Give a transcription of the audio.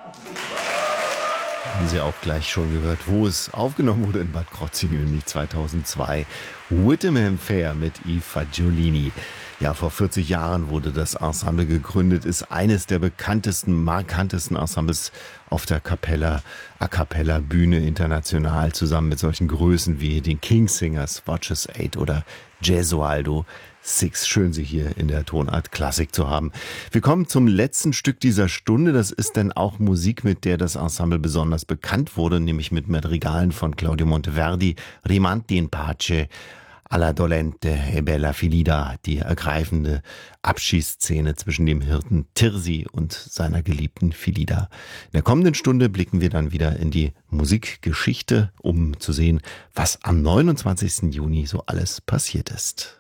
Haben Sie auch gleich schon gehört, wo es aufgenommen wurde in Bad Krozingen, nämlich 2002. Whittingham Fair mit Yves Fagiolini. Ja, vor 40 Jahren wurde das Ensemble gegründet, ist eines der bekanntesten, markantesten Ensembles auf der A Cappella Bühne international, zusammen mit solchen Größen wie den Kingsingers, Watches 8 oder Gesualdo Six. Schön, Sie hier in der Tonart Klassik zu haben. Wir kommen zum letzten Stück dieser Stunde. Das ist dann auch Musik, mit der das Ensemble besonders bekannt wurde, nämlich mit Madrigalen von Claudio Monteverdi, Rimanti in Pace, Alla dolente e bella Philida, die ergreifende Abschiedsszene zwischen dem Hirten Tirsi und seiner geliebten Philida. In der kommenden Stunde blicken wir dann wieder in die Musikgeschichte, um zu sehen, was am 29. Juni so alles passiert ist.